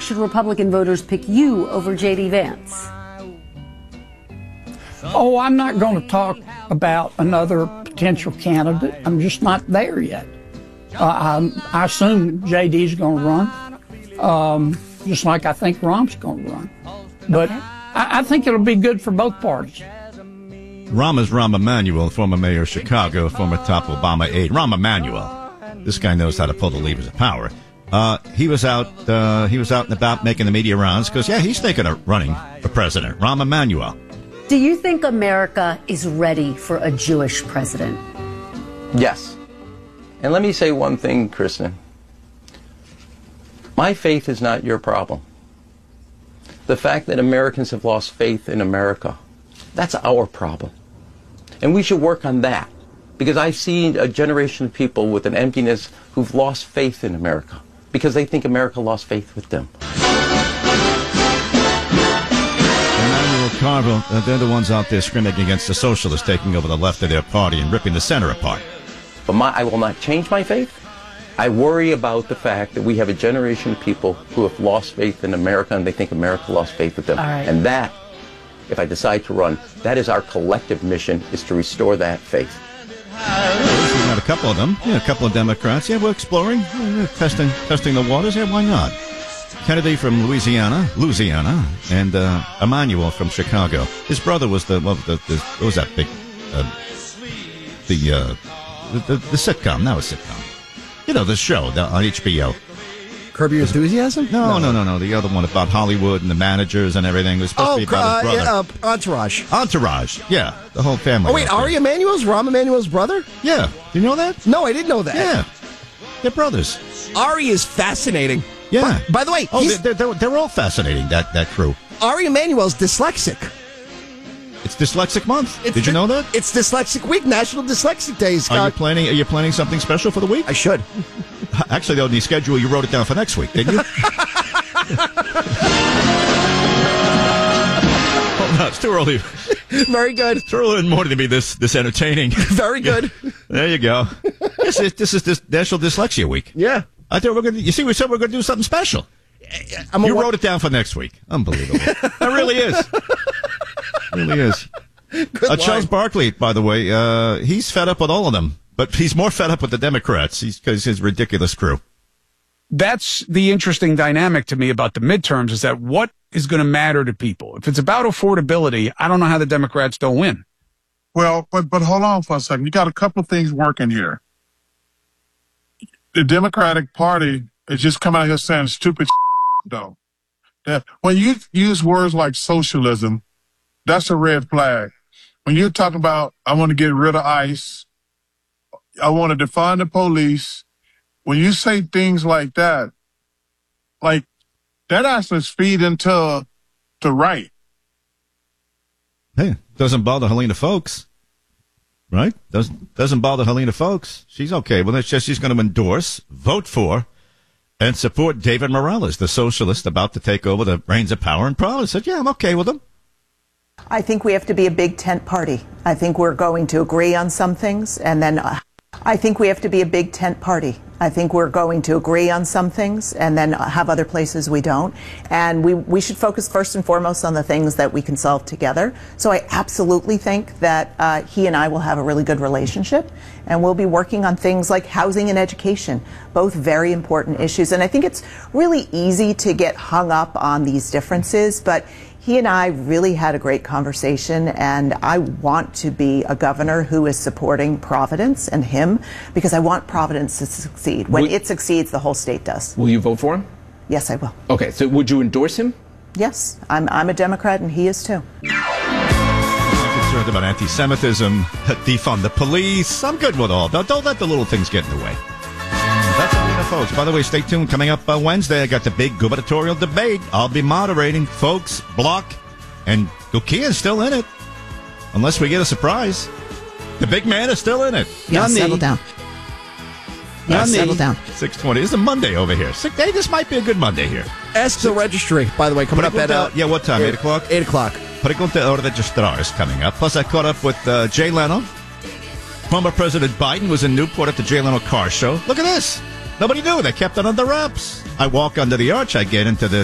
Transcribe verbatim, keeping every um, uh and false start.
should Republican voters pick you over J D Vance? Oh, I'm not going to talk about another potential candidate. I'm just not there yet. Uh, I, I assume J D's going to run, um, just like I think Rahm's going to run. But okay. I, I think it'll be good for both parties. Rahm is Rahm Emanuel, former mayor of Chicago, former top Obama aide. Rahm Emanuel. This guy knows how to pull the levers of power. Uh, he was out. Uh, he was out and about making the media rounds because, yeah, he's thinking of running for president. Rahm Emanuel. Do you think America is ready for a Jewish president? Yes. And let me say one thing, Kristen. My faith is not your problem. The fact that Americans have lost faith in America, that's our problem. And we should work on that. Because I've seen a generation of people with an emptiness who've lost faith in America because they think America lost faith with them. Emanuel Carville, uh, they're the ones out there scrimmaging against the socialists, taking over the left of their party and ripping the center apart. But my, I will not change my faith. I worry about the fact that we have a generation of people who have lost faith in America and they think America lost faith with them. All right. And that, if I decide to run, that is our collective mission, is to restore that faith. We've got a couple of them. Yeah, a couple of Democrats. Yeah, we're exploring, yeah, testing, testing the waters. Yeah, why not? Kennedy from Louisiana, Louisiana, and uh, Emanuel from Chicago. His brother was the what, the, the what was that big, uh, the, uh, the the the sitcom? Now a sitcom. You know, the show the, on H B O. Curb Your Enthusiasm? No, no, no, no. The other one about Hollywood and the managers and everything. It was supposed oh, to be about his brother. Uh, uh, Entourage. Entourage. Yeah, the whole family. Oh, wait, Ari Emanuel's Rahm Emanuel's brother? Yeah. Do you know that? No, I didn't know that. Yeah. They're brothers. Ari is fascinating. Yeah. By, by the way, oh, they're, they're, they're all fascinating, that, that crew. Ari Emanuel's dyslexic. It's Dyslexic Month. It's Did you the, know that? It's Dyslexic Week, National Dyslexic Day, Scott. Are you planning? Are you planning something special for the week? I should. Actually, though, in the schedule, you wrote it down for next week, didn't you? Hold on, it's too early. Very good. It's early in the morning to be this this entertaining. Very good. Yeah. There you go. This is this is this National Dyslexia Week. Yeah. I thought we're going to. You see, we said we're going to do something special. I'm you wa- wrote it down for next week. Unbelievable. It really is. It really is. Uh, Charles Barkley, by the way, uh, he's fed up with all of them, but he's more fed up with the Democrats because his ridiculous crew. That's the interesting dynamic to me about the midterms is that what is going to matter to people? If it's about affordability, I don't know how the Democrats don't win. Well, but but hold on for a second. You got a couple of things working here. The Democratic Party is just coming out here saying stupid though. That when you use words like socialism, that's a red flag. When you're talking about, I want to get rid of ICE, I want to defund the police, when you say things like that, like, that actually feed into the right. Hey, doesn't bother Helena Foulkes, right? Doesn't doesn't bother Helena Foulkes. She's okay. Well, it's just she's going to endorse, vote for, and support David Morales, the socialist about to take over the reins of power in Providence. Said, yeah, I'm okay with him. I think we have to be a big tent party. I think we're going to agree on some things, and then uh, I think we have to be a big tent party. I think we're going to agree on some things and then have other places we don't. And we, we should focus first and foremost on the things that we can solve together. So I absolutely think that uh, he and I will have a really good relationship, and we'll be working on things like housing and education, both very important issues. And I think it's really easy to get hung up on these differences, but he and I really had a great conversation, and I want to be a governor who is supporting Providence and him, because I want Providence to succeed. When will, it succeeds, the whole state does. Will you vote for him? Yes, I will. Okay, so would you endorse him? Yes, I'm, I'm a Democrat, and he is too. I'm concerned about anti-Semitism, defund the police. I'm good with all. Don't, don't let the little things get in the way. That's Helena Foulkes. By the way, stay tuned. Coming up uh, Wednesday, I got the big gubernatorial debate. I'll be moderating. Foulkes, Block, and Gukia's still in it. Unless we get a surprise. The big man is still in it. Yeah, settle down. Yeah, settle down. six twenty. It's a Monday over here. Six, hey, this might be a good Monday here. Ask the registry, by the way, coming up at... Uh, yeah, what time? eight o'clock? eight o'clock. Pregunta o registrar is coming up. Plus, I caught up with uh, Jay Leno. Former President Biden was in Newport at the Jay Leno car show. Look at this. Nobody knew. They kept it under wraps. I walk under the arch. I get into the